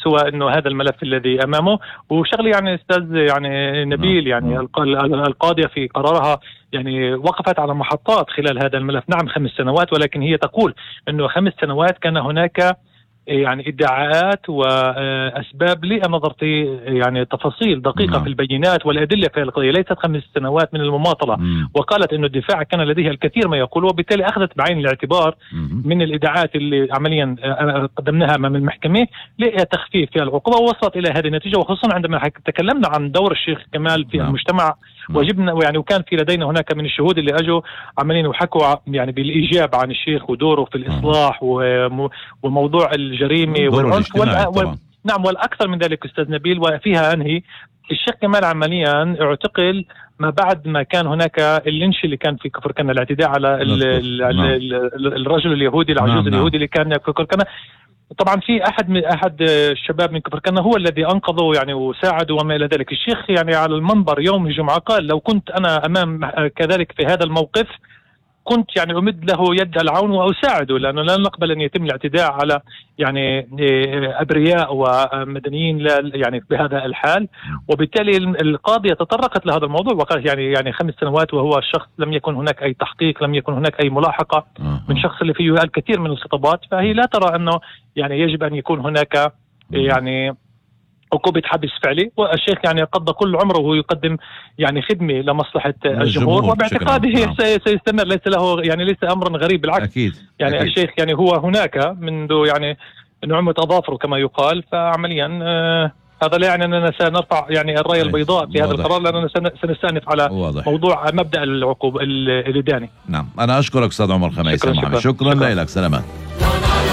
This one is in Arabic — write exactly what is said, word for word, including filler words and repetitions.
سوى انه هذا الملف الذي امامه. وشغلي يعني استاذ يعني نبيل، يعني القاضية في قرارها يعني وقفت على محطات خلال هذا الملف. نعم خمس سنوات، ولكن هي تقول انه خمس سنوات كان هناك يعني ادعاءات واسباب. لي انا نظرت يعني تفاصيل دقيقه نعم. في البينات والادله في القضيه، ليست خمس سنوات من المماطله. مم. وقالت انه الدفاع كان لديها الكثير ما يقول، وبالتالي اخذت بعين الاعتبار مم. من الادعاءات اللي عمليا قدمناها امام المحكمه لتخفيف في العقوبه، ووصلت الى هذه النتيجه. وخصوصا عندما تكلمنا عن دور الشيخ كمال في نعم. المجتمع، وجبنا يعني وكان في لدينا هناك من الشهود اللي اجوا عمليا وحكوا يعني بالايجاب عن الشيخ ودوره في الاصلاح وموضوع الجريمه والعنف وال... نعم والاكثر من ذلك استاذ نبيل. وفيها انهي الشيخ كمال عمليا اعتقل ما بعد ما كان هناك اللينش اللي كان في كفر كنا، الاعتداء على ال... ال... نعم. ال... الرجل اليهودي العجوز نعم. اليهودي اللي كان في كفر كنا. طبعا في احد من احد الشباب من كفر كنا هو الذي انقذه يعني وساعده وما الى ذلك. الشيخ يعني على المنبر يوم الجمعه قال لو كنت انا امام كذلك في هذا الموقف كنت يعني امد له يد العون واساعده، لانه لا نقبل ان يتم الاعتداء على يعني ابرياء ومدنيين يعني بهذا الحال. وبالتالي القاضيه تطرقت لهذا الموضوع وقالت يعني يعني خمس سنوات وهو الشخص لم يكن هناك اي تحقيق، لم يكن هناك اي ملاحقه من شخص اللي فيه الكثير من الخطابات، فهي لا ترى انه يعني يجب ان يكون هناك يعني عقوبة حبس فعلي. والشيخ يعني قضى كل عمره وهو يقدم يعني خدمة لمصلحة الجمهور، وباعتقاده نعم. سيستمر، ليس له يعني ليس أمرا غريب، بالعكس أكيد. يعني أكيد. الشيخ يعني هو هناك منذ يعني نعومة أظافره كما يقال. فعمليا آه هذا لا يعني أننا سنرفع يعني الراية البيضاء في هذا القرار، لأننا سنستأنف على واضح. موضوع مبدأ العقوبة الإداني. نعم أنا أشكرك أستاذ عمر خميس. شكرا, شكرا, شكرا, شكرا, شكرا لك. سلامات.